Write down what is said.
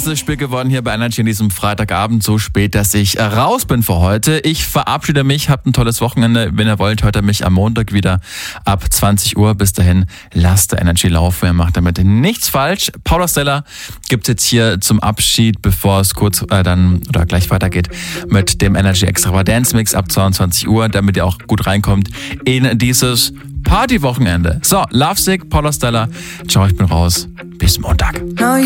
erstes Spiel gewonnen hier bei Energy an diesem Freitagabend, so spät, dass ich raus bin für heute. Ich verabschiede mich, habt ein tolles Wochenende. Wenn ihr wollt, hört ihr mich am Montag wieder ab 20 Uhr. Bis dahin, lasst der Energy laufen. Ihr macht damit nichts falsch. Paula Stella gibt's jetzt hier zum Abschied, bevor es kurz gleich weitergeht mit dem Energy Extravaganza Mix ab 22 Uhr, damit ihr auch gut reinkommt in dieses Partywochenende. So, Lovesick, Paula Stella. Ciao, ich bin raus. Bis Montag.